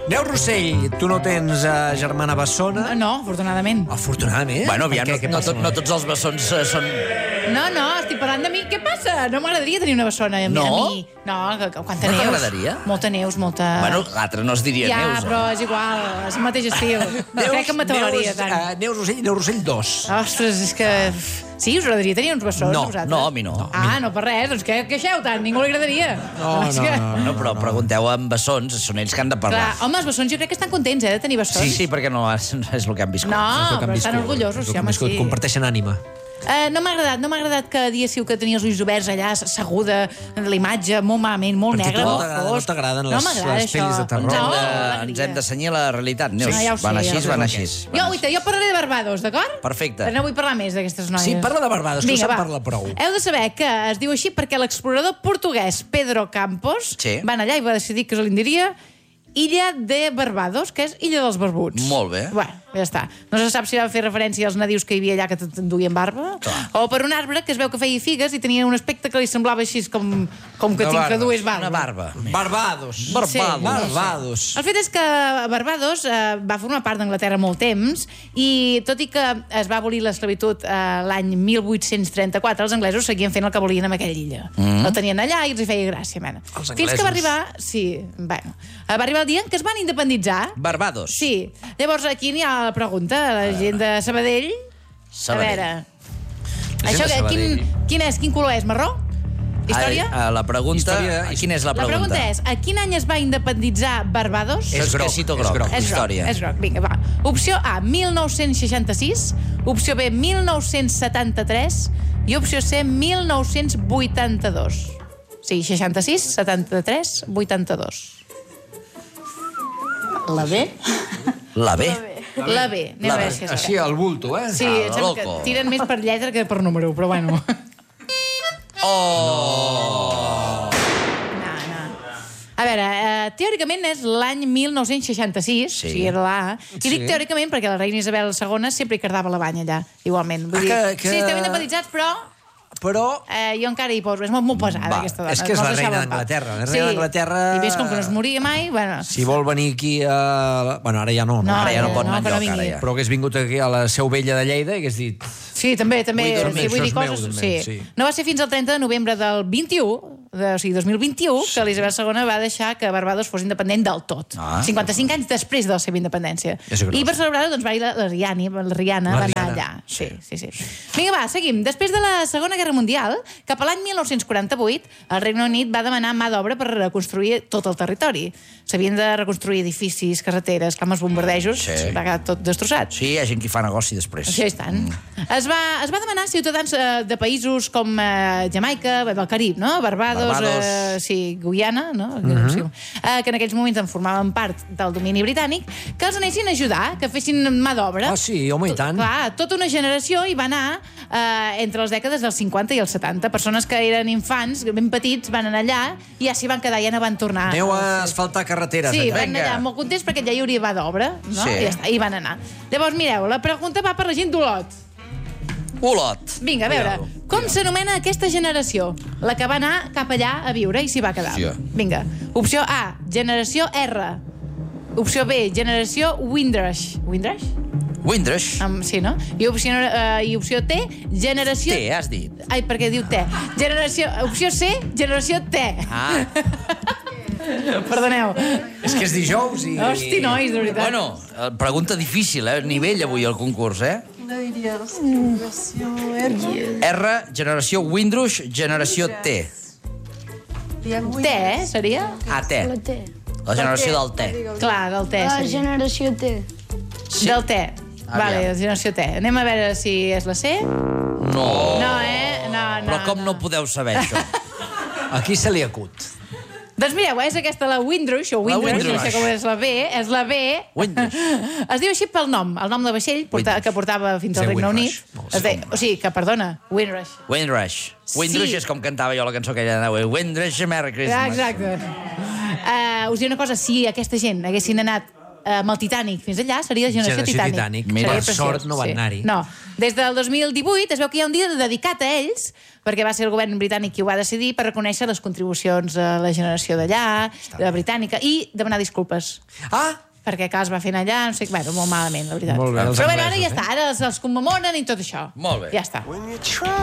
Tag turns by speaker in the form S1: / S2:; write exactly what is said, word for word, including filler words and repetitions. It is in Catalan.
S1: Neus Rossell, tu no tens uh, germana bessona?
S2: No, afortunadament.
S1: Afortunadament?
S3: Bueno, aviam,
S1: Què, què
S3: no,
S1: passa?
S3: tot, no tots els bessons eh, són...
S2: No, no, estic parlant de mi. Què passa? No m'agradaria tenir una bessona a mi.
S3: No?
S2: A mi. No, que- que- quanta
S3: No
S2: neus.
S3: t'agradaria?
S2: Molta neus, molta...
S3: Bueno, l'altre no es diria
S2: ja,
S3: Neus.
S2: però és igual, és el mateix estil. No crec que m'atabalaria
S1: Neus,
S2: tant.
S1: uh, Neus Rossell, Neus Rossell dos.
S2: Ostres, és que... Sí, us agradaria tenir uns bessons,
S1: No,
S2: a vosaltres?
S3: no, a mi no. No,
S2: Ah, no per res, doncs què queixeu tant? Ningú li agradaria.
S1: No,
S2: És
S1: no,
S2: que-
S1: no.
S3: No, però pregunteu amb bessons, són ells que han de
S2: Clar,
S3: parlar.
S2: home, els bessons jo crec que estan contents, eh, de tenir bessons.
S3: Sí, sí, perquè no és, no és el que han viscut.
S2: No,
S1: És el que han
S2: però estan
S1: viscut,
S2: orgullosos,
S1: és el
S2: sí,
S1: que han
S2: home,
S1: viscut,
S2: sí.
S1: Comparteixen ànima.
S2: Uh, no m'ha agradat, no m'ha agradat que diguéssiu que tenia els ulls oberts allà, asseguda, la imatge molt malament, molt
S1: Perquè
S2: negra,
S1: tu no
S2: molt
S1: t'agrada-
S2: fosc.
S1: no t'agraden
S2: No
S1: les-
S2: m'agrada
S1: les
S2: això.
S1: pel·lis de terror.
S3: Ens hem,
S2: No,
S3: de,
S2: m'agradaria.
S3: ens hem de cenyir a la realitat, Neus.
S2: Sí, ja ho sé,
S3: van
S2: ja
S3: així,
S2: ho sé.
S3: van així.
S2: Jo, uita, jo parlaré de Barbados, d'acord?
S3: Perfecte.
S2: Però no vull parlar més d'aquestes noies.
S1: Sí, parla de Barbados, que
S2: Vinga,
S1: se'n
S2: va.
S1: parla prou.
S2: Heu de saber que es diu així perquè l'explorador portuguès Pedro Campos
S3: Sí.
S2: va anar allà i va decidir que se li diria Illa de Barbados, que és Illa dels Barbuts.
S3: Molt bé.
S2: Bueno, ja està. No se sap si va fer referència als nadius que hi havia allà que t'enduien barba,
S3: Clar.
S2: o per un arbre que es veu que feia figues i tenia un aspecte que li semblava així com, com que
S1: De
S2: tinc que
S1: barba.
S2: dues barba.
S3: Una barba.
S1: Barbados.
S3: Barbados.
S1: Barbados.
S2: El fet és que Barbados eh, va formar part d'Anglaterra molt temps i tot i que es va abolir l'esclavitud eh, l'any mil vuit-cents trenta-quatre, els anglesos seguien fent el que volien amb aquella illa. Mm. El tenien allà i els hi feia gràcia, mena.
S1: Els
S2: Fins que va
S1: anglesos.
S2: arribar... Sí, bueno. Va arribar el dia en què es van independitzar.
S3: Barbados.
S2: Sí. Llavors aquí n'hi ha la pregunta. La gent de Sabadell...
S3: Sabadell.
S2: A veure...
S1: La gent
S2: Això,
S1: de
S2: que- quin,
S1: Sabadell.
S2: quin és? Quin color és? Marró? Història?
S3: A, a la pregunta...
S1: Història-
S3: Quina és la
S2: La
S3: pregunta?
S2: pregunta és, a quin any es va independitzar Barbados?
S3: Això és
S1: groc,
S3: quesito
S1: és
S3: groc.
S1: groc.
S2: És
S3: Història.
S2: groc, és groc. Vinga, va. Opció A, mil nou-cents seixanta-sis, opció B, mil nou-cents setanta-tres i opció C, mil nou-cents vuitanta-dos. Sí, seixanta-sis, setanta-tres, vuitanta-dos.
S4: La B?
S3: La B.
S2: La B, anem
S3: La
S2: a veure
S3: B.
S2: si és
S1: Així,
S2: vera.
S1: al bulto, eh?
S2: Sí,
S3: Ah,
S2: em sembla que
S3: loco.
S2: tiren més per lletra que per número, però bueno.
S3: Oh!
S2: No, no. A veure, eh, teòricament és l'any mil nou-cents seixanta-sis,
S3: Sí.
S2: o sigui, era l'A, i
S1: Sí.
S2: dic teòricament perquè la reina Isabel segona sempre hi cardava la banya allà, igualment. Vull
S1: Ah,
S2: dir,
S1: que- que-
S2: Sí, estem independitzats, però
S1: Però...
S2: eh, jo encara hi poso. És molt, molt pesada,
S1: Va,
S2: aquesta dona.
S1: és que és
S2: No
S1: la
S2: es
S1: reina
S2: deixava en pau.
S1: d'Anglaterra. La reina d'Anglaterra-
S2: I més, com que no es moria mai, bueno...
S1: Si vol venir aquí a... Bueno, ara ja no, no.
S2: No,
S3: Ara ja no pot anar
S2: que no
S3: enlloc, ara
S2: vingui.
S3: ja.
S1: Però hagués vingut aquí a la Seu Vella de Lleida i hagués dit...
S2: Sí, també, també.
S1: Vull dormir,
S2: sí, vull
S1: això
S2: dir
S1: és meu,
S2: coses...
S1: també,
S2: sí.
S1: sí.
S2: No va ser fins al trenta de novembre del vint-i-u, de, o sigui, dos mil vint-i-u, que Elisabet segona va deixar que Barbados fos independent del tot.
S3: Ah.
S2: cinquanta-cinc anys després de la seva independència.
S1: És gros.
S2: I per celebrar-ho, doncs, va ir la, la, Rihanna, la Rihanna
S1: La
S2: va anar
S1: Rihanna.
S2: allà. Sí, sí, sí. Vinga, va, seguim. Després de la Segona Guerra Mundial, cap a l'any mil nou-cents quaranta-vuit, el Regne Unit va demanar mà d'obra per reconstruir tot el territori. S'havien de reconstruir edificis, carreteres, cames bombardejos,
S3: Sí.
S2: va quedar tot destrossat.
S3: Sí, hi ha gent que hi fa negoci després.
S2: Això és tant. Es, va, es va demanar a ciutadans eh, de països com eh, Jamaica, del Carib, no? Barbados,
S3: Barbados.
S2: Eh, sí, Guyana, no? Uh-huh. sí, eh, que en aquells moments en formaven part del domini britànic, que els anessin a ajudar, que fessin mà d'obra.
S1: Ah, sí, home, i tant.
S2: Clar, tota una generació hi va anar eh, entre les dècades dels cinquanta i els setanta. Persones que eren infants, ben petits, van anar allà i ja s'hi van quedar, ja no van tornar.
S1: Aneu a asfaltar carreteres.
S2: Sí,
S1: allà.
S2: van anar allà molt contents perquè allà hi hauria mà d'obra, no?
S3: Sí.
S2: I ja està, i van anar. Llavors, mireu, la pregunta va per la gent d'Olot.
S3: Olot.
S2: Vinga, a veure, com s'anomena aquesta generació? La que va anar cap allà a viure i s'hi va quedar.
S3: Sí.
S2: Vinga, opció A, generació R. Opció B, generació Windrush. Windrush?
S3: Windrush.
S2: Um, sí, no? I opció, uh, I opció T, generació...
S3: Té, has dit.
S2: Ai, perquè diu T. Generació... Opció C, generació T.
S3: Ah.
S2: Perdoneu.
S1: És que és dijous i...
S2: Hosti, nois, de veritat.
S3: Bueno, eh, pregunta difícil, eh? Nivell avui al concurs, eh?
S4: No diria la generació R.
S3: R, generació Windrush, generació T.
S2: T, eh, seria?
S3: Ah, T.
S5: La T.
S3: La generació del T.
S2: Clar, del T.
S5: La
S2: seria.
S5: generació T.
S3: Sí.
S2: Del T. Vale,
S3: Aviam.
S2: la generació T. Anem a veure si és la C.
S3: No.
S2: No, eh? No, no.
S3: Però com no podeu saber això?
S1: Aquí se li acut.
S2: Doncs mireu, és aquesta la Windrush, o
S3: La
S2: Windrush, no
S3: Windrush.
S2: sé com és la B, és la B.
S3: Windrush.
S2: Es diu així pel nom, el nom de vaixell porta,
S3: Windrush.
S2: que portava fins al
S1: Sí,
S2: Regne
S1: Windrush.
S2: Unit.
S1: No,
S2: Es deia, o sigui, que, perdona, Windrush.
S3: Windrush. Windrush
S2: Sí.
S3: és com cantava jo la cançó aquella de Windrush, Merry
S2: Ah,
S3: Christmas.
S2: exacte. Uh, us diré una cosa, si aquesta gent haguessin anat amb el Titanic fins allà seria Generació,
S1: Generació
S2: Titanic.
S1: Titanic.
S2: Seria
S1: Per
S2: preciós,
S1: sort no van anar-hi.
S2: No. Des del dos mil divuit es veu que hi ha un dia dedicat a ells, perquè va ser el govern britànic qui ho va decidir, per reconèixer les contribucions a la generació d'allà, de la britànica, i demanar disculpes.
S1: Ah!
S2: Perquè, clar, es va fent allà, no sé, bueno, molt malament, la veritat.
S1: Molt bé, els
S2: Però bueno, ara
S1: anglesos,
S2: ja
S1: eh?
S2: està, ara els, els commemoren i tot això.
S3: Molt bé.
S2: Ja està.